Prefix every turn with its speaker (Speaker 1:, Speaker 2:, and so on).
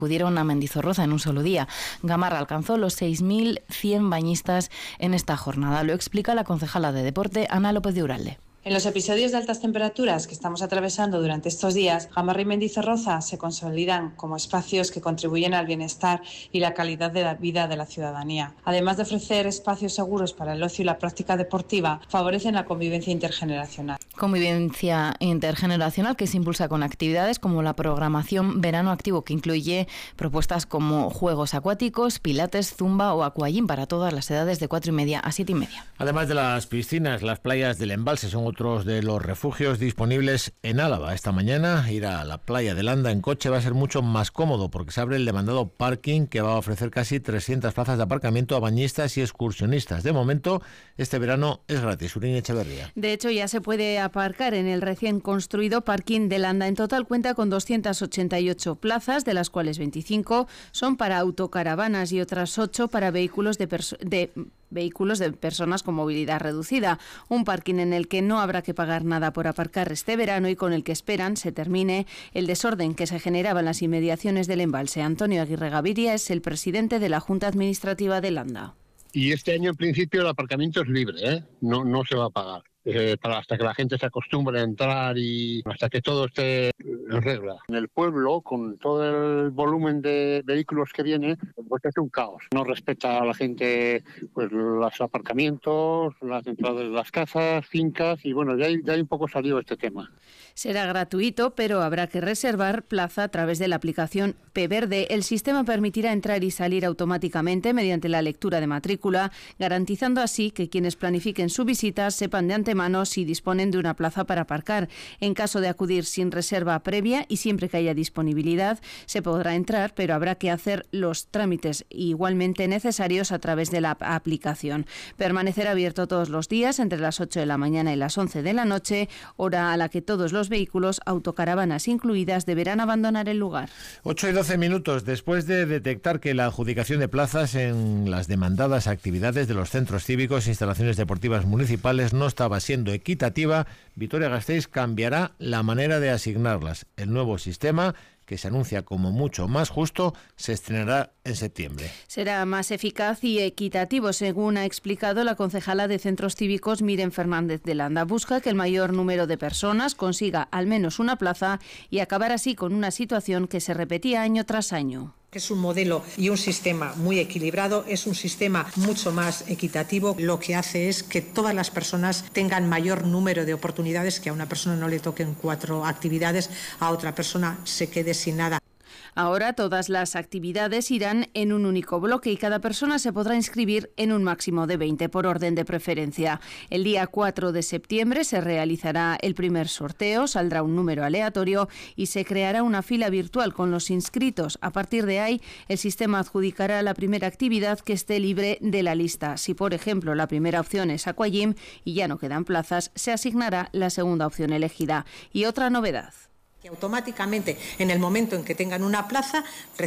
Speaker 1: acudieron a Mendizorroza en un solo día. Gamarra alcanzó los 6.100 bañistas en esta jornada. Lo explica la concejala de Deporte, Ana López de Uralde.
Speaker 2: En los episodios de altas temperaturas que estamos atravesando durante estos días, Gamarra y Mendizorroza se consolidan como espacios que contribuyen al bienestar y la calidad de la vida de la ciudadanía. Además de ofrecer espacios seguros para el ocio y la práctica deportiva, favorecen la convivencia intergeneracional.
Speaker 1: Convivencia intergeneracional que se impulsa con actividades como la programación Verano Activo, que incluye propuestas como juegos acuáticos, pilates, zumba o aquagym para todas las edades de 4:30 a 7:30.
Speaker 3: Además de las piscinas, las playas del Embalse son otros de los refugios disponibles en Álava. Esta mañana ir a la playa de Landa en coche va a ser mucho más cómodo porque se abre el demandado parking que va a ofrecer casi 300 plazas de aparcamiento a bañistas y excursionistas. De momento, este verano es gratis. Uriñe Echeverría.
Speaker 4: De hecho, ya se puede aparcar en el recién construido parking de Landa. En total cuenta con 288 plazas, de las cuales 25 son para autocaravanas y otras 8 para vehículos de personas con movilidad reducida. Un parking en el que no habrá que pagar nada por aparcar este verano y con el que esperan se termine el desorden que se generaba en las inmediaciones del embalse. Antonio Aguirre Gaviria es el presidente de la Junta Administrativa de Landa.
Speaker 5: Y este año en principio el aparcamiento es libre, no se va a pagar. Hasta que la gente se acostumbre a entrar y hasta que todo esté en regla. En el pueblo, con todo el volumen de vehículos que viene, pues es un caos. No respeta a la gente pues los aparcamientos, las entradas de las casas, fincas y bueno, ya hay un poco salido este tema.
Speaker 4: Será gratuito, pero habrá que reservar plaza a través de la aplicación P-Verde. El sistema permitirá entrar y salir automáticamente mediante la lectura de matrícula, garantizando así que quienes planifiquen su visita sepan de antemano si disponen de una plaza para aparcar. En caso de acudir sin reserva previa y siempre que haya disponibilidad, se podrá entrar, pero habrá que hacer los trámites igualmente necesarios a través de la aplicación. Permanecerá abierto todos los días entre las 8 de la mañana y las 11 de la noche, hora a la que todos los vehículos, autocaravanas incluidas, deberán abandonar el lugar.
Speaker 3: 8:12. Después de detectar que la adjudicación de plazas en las demandadas actividades de los centros cívicos e instalaciones deportivas municipales no estaba siendo equitativa, Vitoria-Gasteiz cambiará la manera de asignarlas. El nuevo sistema, que se anuncia como mucho más justo, se estrenará en septiembre.
Speaker 4: Será más eficaz y equitativo, según ha explicado la concejala de Centros Cívicos, Miren Fernández de Landa. Busca que el mayor número de personas consiga al menos una plaza y acabar así con una situación que se repetía año tras año.
Speaker 6: Es un modelo y un sistema muy equilibrado, es un sistema mucho más equitativo. Lo que hace es que todas las personas tengan mayor número de oportunidades, que a una persona no le toquen 4 actividades, a otra persona se quede sin nada.
Speaker 4: Ahora todas las actividades irán en un único bloque y cada persona se podrá inscribir en un máximo de 20 por orden de preferencia. El día 4 de septiembre se realizará el primer sorteo, saldrá un número aleatorio y se creará una fila virtual con los inscritos. A partir de ahí, el sistema adjudicará la primera actividad que esté libre de la lista. Si, por ejemplo, la primera opción es aquagym y ya no quedan plazas, se asignará la segunda opción elegida. Y otra novedad:
Speaker 6: que automáticamente, en el momento en que tengan una plaza,